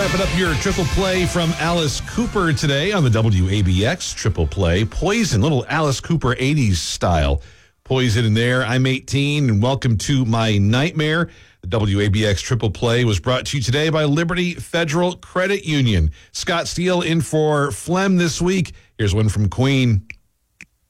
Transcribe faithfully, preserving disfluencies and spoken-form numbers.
Wrapping up your triple play from Alice Cooper today on the W A B X triple play. Poison, little Alice Cooper eighties style. Poison in there. I'm eighteen, and welcome to my nightmare. The W A B X triple play was brought to you today by Liberty Federal Credit Union. Scott Steele in for Flem this week. Here's one from Queen.